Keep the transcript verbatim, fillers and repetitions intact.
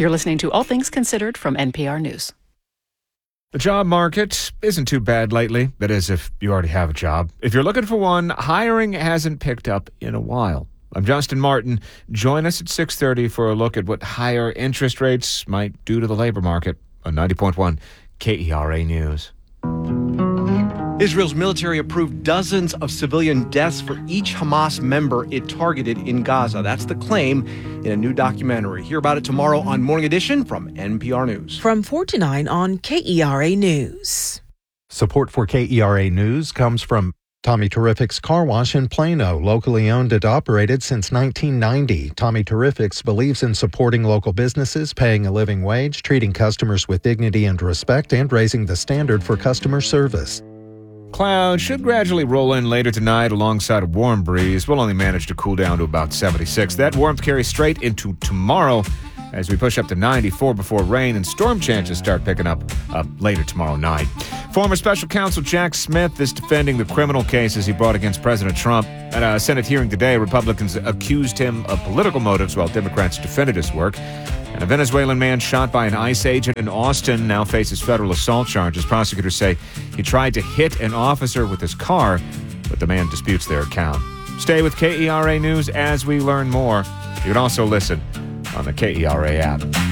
You're listening to All Things Considered from N P R News. The job market isn't too bad lately. That is, if you already have a job. If you're looking for one, hiring hasn't picked up in a while. I'm Justin Martin. Join us at six thirty for a look at what higher interest rates might do to the labor market on ninety point one K E R A News. Israel's military approved dozens of civilian deaths for each Hamas member it targeted in Gaza. That's the claim in a new documentary. Hear about it tomorrow on Morning Edition from N P R News. From four to nine on K E R A News. Support for K E R A News comes from Tommy Terrific's Car Wash in Plano, locally owned and operated since nineteen ninety. Tommy Terrific's believes in supporting local businesses, paying a living wage, treating customers with dignity and respect, and raising the standard for customer service. Clouds should gradually roll in later tonight alongside a warm breeze. We'll only manage to cool down to about seventy-six. That warmth carries straight into tomorrow as we push up to ninety-four before rain and storm chances start picking up uh, later tomorrow night. Former special counsel Jack Smith is defending the criminal cases he brought against President Trump. At a Senate hearing today, Republicans accused him of political motives while Democrats defended his work. And a Venezuelan man shot by an ICE agent in Austin now faces federal assault charges. Prosecutors say he tried to hit an officer with his car, but the man disputes their account. Stay with K E R A News as we learn more. You can also listen on the K E R A app.